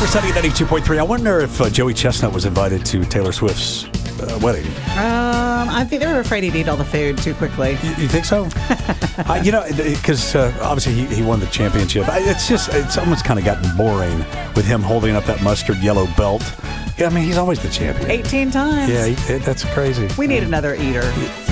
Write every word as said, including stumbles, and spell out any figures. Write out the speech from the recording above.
We're Sunny at ninety-two point three. I wonder if uh, Joey Chestnut was invited to Taylor Swift's uh, wedding. Um, I think they were afraid he'd eat all the food too quickly. You, you think so? uh, you know, because uh, obviously he, he won the championship. It's just, it's almost kind of gotten boring with him holding up that mustard yellow belt. Yeah, I mean, he's always the champion. eighteen times. Yeah, he, that's crazy. We need another eater.